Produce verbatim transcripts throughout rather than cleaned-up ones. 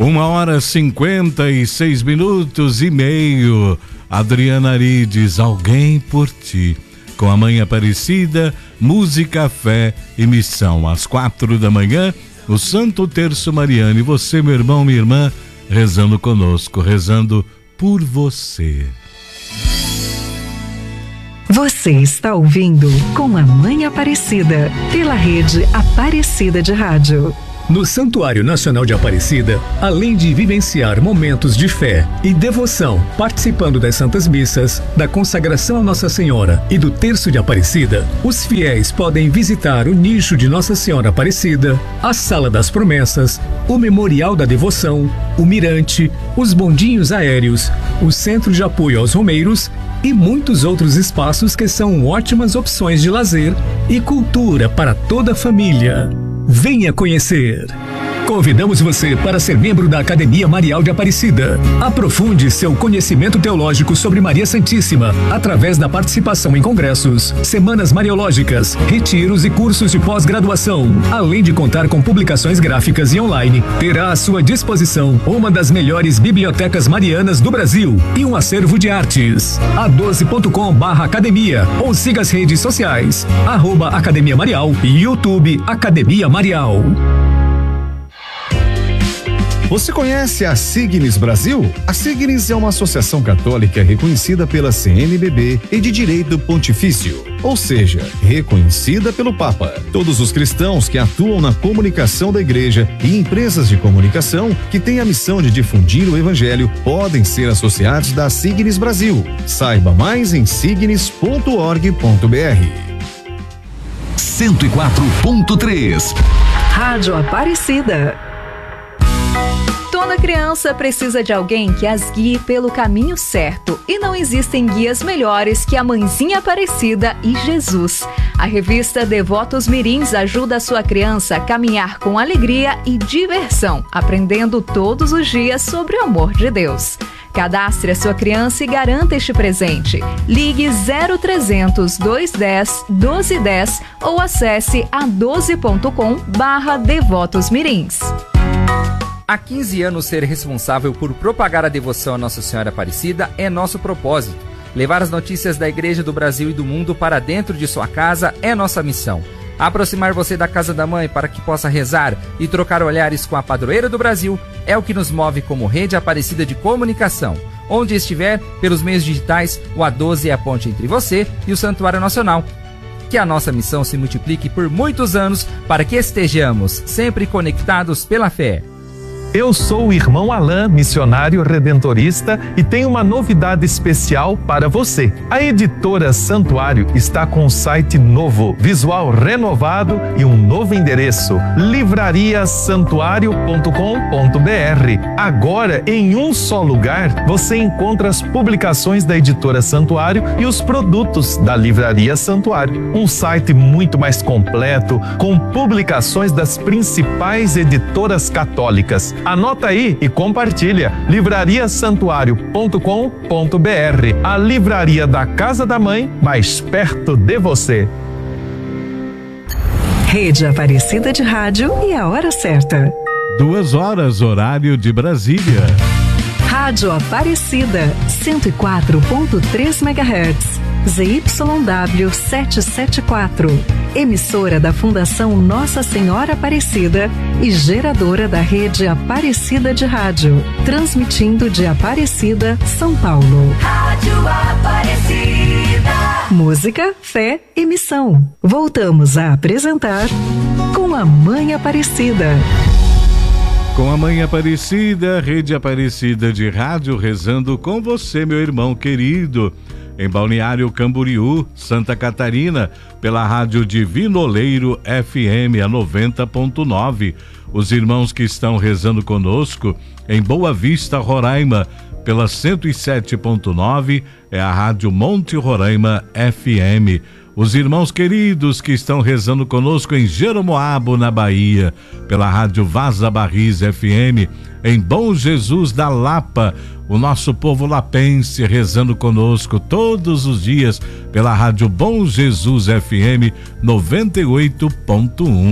Uma hora cinquenta e seis minutos e meio. Adriana Arides, Alguém por Ti. Com a Mãe Aparecida, música, fé e missão. Às quatro da manhã, o Santo Terço Mariano. E você, meu irmão, minha irmã, rezando conosco, rezando por você. Você está ouvindo Com a Mãe Aparecida, pela rede Aparecida de Rádio. No Santuário Nacional de Aparecida, além de vivenciar momentos de fé e devoção, participando das Santas Missas, da consagração a Nossa Senhora e do Terço de Aparecida, os fiéis podem visitar o nicho de Nossa Senhora Aparecida, a Sala das Promessas, o Memorial da Devoção, o Mirante, os bondinhos aéreos, o Centro de Apoio aos Romeiros e muitos outros espaços que são ótimas opções de lazer e cultura para toda a família. Venha conhecer! Convidamos você para ser membro da Academia Marial de Aparecida. Aprofunde seu conhecimento teológico sobre Maria Santíssima através da participação em congressos, semanas mariológicas, retiros e cursos de pós-graduação. Além de contar com publicações gráficas e online, terá à sua disposição uma das melhores bibliotecas marianas do Brasil e um acervo de artes. a doze ponto com barra academia ou siga as redes sociais, arroba Academia Marial e YouTube Academia Marial. Você conhece a Signis Brasil? A Signis é uma associação católica reconhecida pela C N B B e de direito pontifício, ou seja, reconhecida pelo Papa. Todos os cristãos que atuam na comunicação da igreja e empresas de comunicação que têm a missão de difundir o evangelho podem ser associados da Signis Brasil. Saiba mais em signis ponto org ponto br. cento e quatro ponto três Rádio Aparecida. Toda criança precisa de alguém que as guie pelo caminho certo, e não existem guias melhores que a Mãezinha Aparecida e Jesus. A revista Devotos Mirins ajuda a sua criança a caminhar com alegria e diversão, aprendendo todos os dias sobre o amor de Deus. Cadastre a sua criança e garanta este presente. Ligue zero trezentos, duzentos e dez, doze dez ou acesse a doze ponto com barra Devotos Mirins. Há quinze anos, ser responsável por propagar a devoção a Nossa Senhora Aparecida é nosso propósito. Levar as notícias da Igreja do Brasil e do mundo para dentro de sua casa é nossa missão. Aproximar você da Casa da Mãe para que possa rezar e trocar olhares com a padroeira do Brasil é o que nos move como Rede Aparecida de Comunicação. Onde estiver, pelos meios digitais, o A doze é a ponte entre você e o Santuário Nacional. Que a nossa missão se multiplique por muitos anos para que estejamos sempre conectados pela fé. Eu sou o irmão Alain, missionário redentorista, e tenho uma novidade especial para você. A editora Santuário está com um site novo, visual renovado e um novo endereço: livraria santuário ponto com ponto br. Agora, em um só lugar, você encontra as publicações da editora Santuário e os produtos da Livraria Santuário. Um site muito mais completo, com publicações das principais editoras católicas. Anota aí e compartilha. livraria santuário ponto com ponto br. A livraria da Casa da Mãe, mais perto de você. Rede Aparecida de Rádio e a hora certa. Duas horas, horário de Brasília. Rádio Aparecida, cento e quatro ponto três megahertz. Z Y W setecentos e setenta e quatro. Emissora da Fundação Nossa Senhora Aparecida e geradora da rede Aparecida de Rádio, transmitindo de Aparecida, São Paulo. Rádio Aparecida. Música, fé e missão. Voltamos a apresentar Com a Mãe Aparecida. Com a Mãe Aparecida, Rede Aparecida de Rádio, rezando com você, meu irmão querido. Em Balneário Camboriú, Santa Catarina, pela Rádio Divino Oleiro F M, a noventa ponto nove. Os irmãos que estão rezando conosco em Boa Vista, Roraima, pela cento e sete ponto nove, é a Rádio Monte Roraima F M. Os irmãos queridos que estão rezando conosco em Jeromoabo, na Bahia, pela Rádio Vaza Barris F M, em Bom Jesus da Lapa, o nosso povo lapense rezando conosco todos os dias pela Rádio Bom Jesus F M noventa e oito ponto um.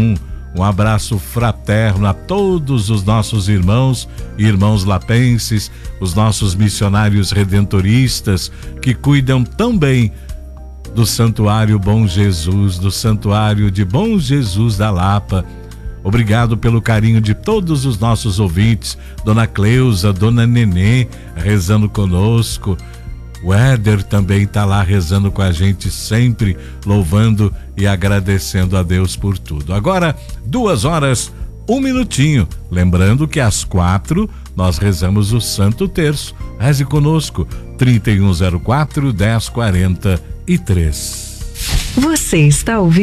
Um abraço fraterno a todos os nossos irmãos e irmãos lapenses, os nossos missionários redentoristas que cuidam tão bem do Santuário Bom Jesus, do Santuário de Bom Jesus da Lapa. Obrigado pelo carinho de todos os nossos ouvintes, Dona Cleusa, Dona Nenê, rezando conosco. O Éder também está lá rezando com a gente sempre, louvando e agradecendo a Deus por tudo. Agora, duas horas, um minutinho. Lembrando que às quatro nós rezamos o Santo Terço. Reze conosco, trinta e um zero quatro, dez quarenta e três. Você está ouvindo?